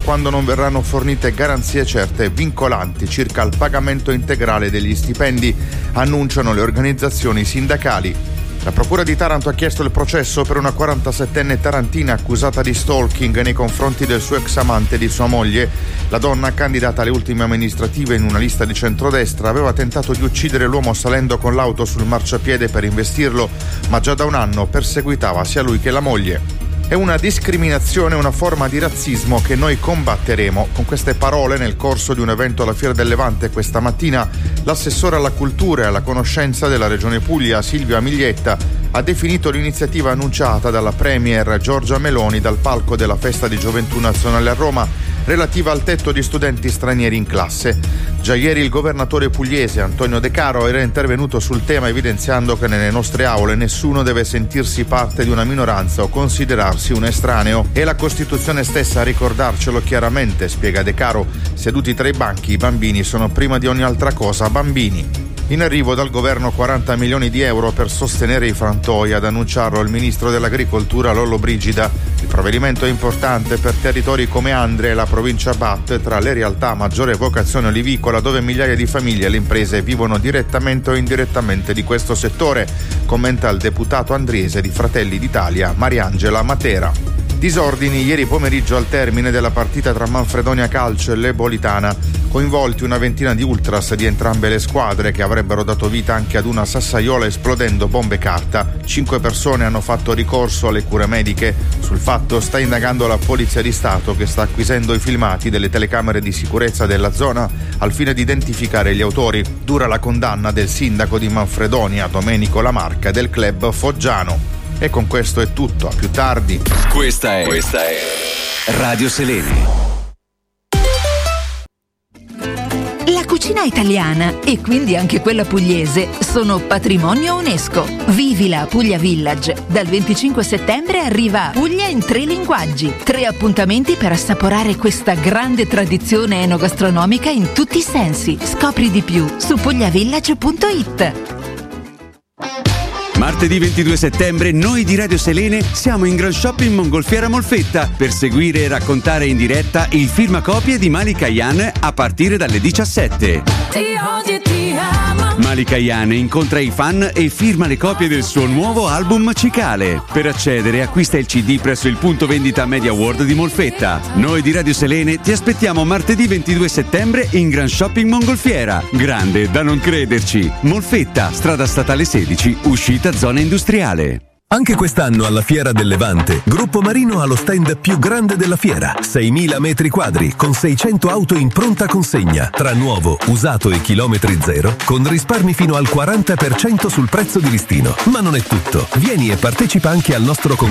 quando non verranno fornite garanzie certe e vincolanti circa il pagamento integrale degli stipendi, annunciano le organizzazioni sindacali. La procura di Taranto ha chiesto il processo per una 47enne tarantina accusata di stalking nei confronti del suo ex amante e di sua moglie. La donna, candidata alle ultime amministrative in una lista di centrodestra, aveva tentato di uccidere l'uomo salendo con l'auto sul marciapiede per investirlo, ma già da un anno perseguitava sia lui che la moglie. È una discriminazione, una forma di razzismo che noi combatteremo. Con queste parole, nel corso di un evento alla Fiera del Levante questa mattina, l'assessore alla cultura e alla conoscenza della Regione Puglia, Silvia Miglietta, ha definito l'iniziativa annunciata dalla Premier Giorgia Meloni dal palco della Festa di Gioventù Nazionale a Roma, relativa al tetto di studenti stranieri in classe. Già ieri il governatore pugliese Antonio De Caro era intervenuto sul tema, evidenziando che nelle nostre aule nessuno deve sentirsi parte di una minoranza o considerarsi un estraneo. È la Costituzione stessa a ricordarcelo chiaramente, spiega De Caro. Seduti tra i banchi, i bambini sono prima di ogni altra cosa bambini. In arrivo dal governo 40 milioni di euro per sostenere i frantoi, ad annunciarlo il ministro dell'Agricoltura Lollobrigida. Il provvedimento è importante per territori come Andria e la provincia Bat, tra le realtà a maggiore vocazione olivicola, dove migliaia di famiglie e le imprese vivono direttamente o indirettamente di questo settore, commenta il deputato andriese di Fratelli d'Italia Mariangela Matera. Disordini ieri pomeriggio al termine della partita tra Manfredonia Calcio e l'Ebolitana, coinvolti una ventina di ultras di entrambe le squadre che avrebbero dato vita anche ad una sassaiola esplodendo bombe carta. 5 persone hanno fatto ricorso alle cure mediche. Sul fatto sta indagando la Polizia di Stato, che sta acquisendo i filmati delle telecamere di sicurezza della zona al fine di identificare gli autori. Dura la condanna del sindaco di Manfredonia, Domenico Lamarca, del club foggiano. E con questo è tutto, a più tardi. Questa è Radio Selene. La cucina italiana e quindi anche quella pugliese sono patrimonio UNESCO. Vivila a Puglia Village. Dal 25 settembre arriva Puglia in 3 linguaggi. 3 appuntamenti per assaporare questa grande tradizione enogastronomica in tutti i sensi. Scopri di più su pugliavillage.it. Martedì 22 settembre noi di Radio Selene siamo in Grand Shopping Mongolfiera Molfetta per seguire e raccontare in diretta il firmacopie di Malika Ayane a partire dalle 17. Malika Ayane incontra i fan e firma le copie del suo nuovo album Cicale. Per accedere acquista il CD presso il punto vendita Media World di Molfetta. Noi di Radio Selene ti aspettiamo martedì 22 settembre in Grand Shopping Mongolfiera. Grande da non crederci. Molfetta, strada statale 16, uscita zona industriale. Anche quest'anno alla Fiera del Levante, Gruppo Marino ha lo stand più grande della fiera, 6.000 metri quadri, con 600 auto in pronta consegna, tra nuovo, usato e chilometri zero, con risparmi fino al 40% sul prezzo di listino. Ma non è tutto. Vieni e partecipa anche al nostro